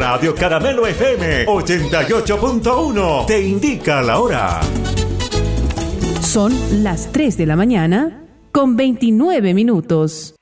Radio Caramelo FM 88.1 te indica la hora. Son las 3 de la mañana con 29 minutos.